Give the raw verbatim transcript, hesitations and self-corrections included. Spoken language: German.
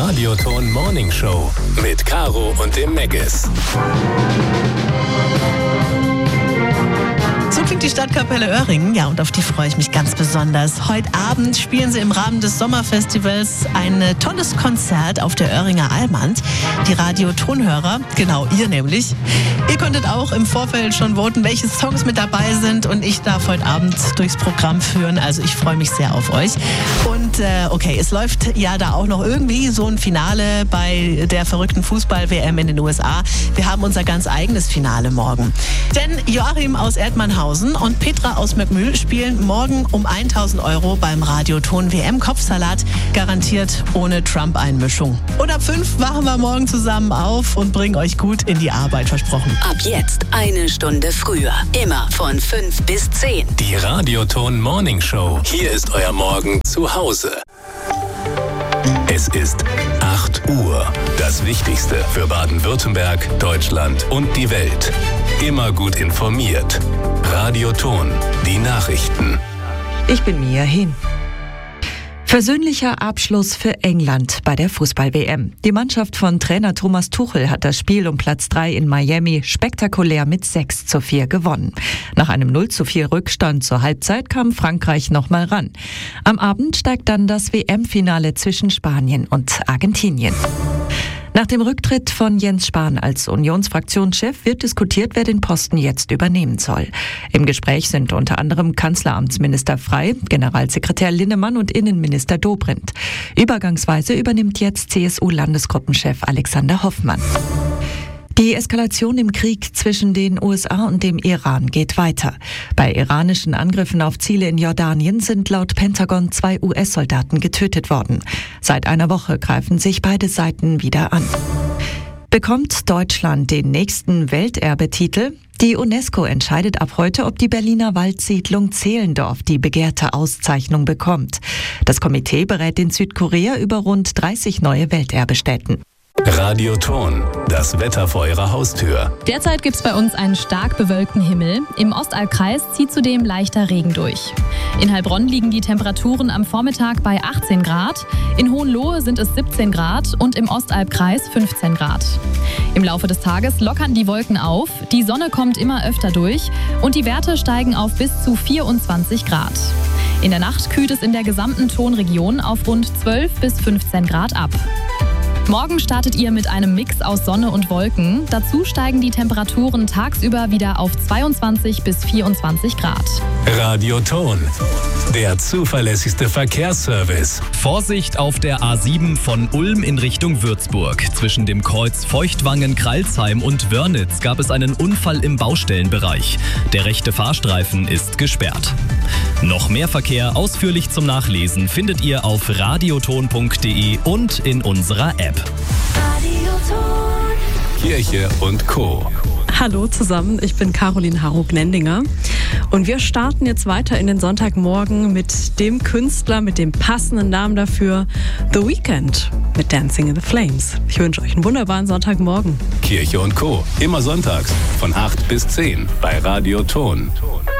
Radioton Morning Show mit Caro und dem Meggis. So klingt die Stadtkapelle Öhringen, ja, und auf die freue ich mich ganz besonders. Heute Abend spielen sie im Rahmen des Sommerfestivals ein tolles Konzert auf der Öhringer Allmand. Die Radiotonhörer, genau, ihr nämlich. Ihr konntet auch im Vorfeld schon voten, welche Songs mit dabei sind, und ich darf heute Abend durchs Programm führen, also ich freue mich sehr auf euch. Und äh, okay, es läuft ja da auch noch irgendwie so ein Finale bei der verrückten Fußball-W M in den U S A. Wir haben unser ganz eigenes Finale morgen. Denn Joachim aus Erdmannhausen und Petra aus Möckmühl spielen morgen um tausend Euro beim Radioton W M-Kopfsalat, garantiert ohne Trump-Einmischung. Und ab fünf wachen wir morgen zusammen auf und bringen euch gut in die Arbeit, versprochen. Ab jetzt eine Stunde früher. Immer von fünf bis zehn. Die Radioton Morning Show. Hier ist euer Morgen zu Hause. Es ist acht Uhr. Das Wichtigste für Baden-Württemberg, Deutschland und die Welt. Immer gut informiert. Radioton. Die Nachrichten. Ich bin Mia Hin. Versöhnlicher Abschluss für England bei der Fußball-W M. Die Mannschaft von Trainer Thomas Tuchel hat das Spiel um Platz drei in Miami spektakulär mit sechs zu vier gewonnen. Nach einem null zu vier Rückstand zur Halbzeit kam Frankreich nochmal ran. Am Abend steigt dann das W M-Finale zwischen Spanien und Argentinien. Nach dem Rücktritt von Jens Spahn als Unionsfraktionschef wird diskutiert, wer den Posten jetzt übernehmen soll. Im Gespräch sind unter anderem Kanzleramtsminister Frey, Generalsekretär Linnemann und Innenminister Dobrindt. Übergangsweise übernimmt jetzt C S U-Landesgruppenchef Alexander Hoffmann. Die Eskalation im Krieg zwischen den U S A und dem Iran geht weiter. Bei iranischen Angriffen auf Ziele in Jordanien sind laut Pentagon zwei U S-Soldaten getötet worden. Seit einer Woche greifen sich beide Seiten wieder an. Bekommt Deutschland den nächsten Welterbetitel? Die UNESCO entscheidet ab heute, ob die Berliner Waldsiedlung Zehlendorf die begehrte Auszeichnung bekommt. Das Komitee berät in Südkorea über rund dreißig neue Welterbestätten. Radioton. Das Wetter vor ihrer Haustür. Derzeit gibt es bei uns einen stark bewölkten Himmel. Im Ostalbkreis zieht zudem leichter Regen durch. In Heilbronn liegen die Temperaturen am Vormittag bei achtzehn Grad. In Hohenlohe sind es siebzehn Grad und im Ostalbkreis fünfzehn Grad. Im Laufe des Tages lockern die Wolken auf, die Sonne kommt immer öfter durch und die Werte steigen auf bis zu vierundzwanzig Grad. In der Nacht kühlt es in der gesamten Tonregion auf rund zwölf bis fünfzehn Grad ab. Morgen startet ihr mit einem Mix aus Sonne und Wolken. Dazu steigen die Temperaturen tagsüber wieder auf zweiundzwanzig bis vierundzwanzig Grad. Radioton. Der zuverlässigste Verkehrsservice. Vorsicht auf der A sieben von Ulm in Richtung Würzburg. Zwischen dem Kreuz Feuchtwangen-Kralsheim und Wörnitz gab es einen Unfall im Baustellenbereich. Der rechte Fahrstreifen ist gesperrt. Noch mehr Verkehr ausführlich zum Nachlesen findet ihr auf radioton punkt de und in unserer App. Kirche und Co. Hallo zusammen, ich bin Caroline Harro-Gnendinger und wir starten jetzt weiter in den Sonntagmorgen mit dem Künstler, mit dem passenden Namen dafür, The Weeknd mit Dancing in the Flames. Ich wünsche euch einen wunderbaren Sonntagmorgen. Kirche und Co. Immer sonntags von acht bis zehn bei Radioton.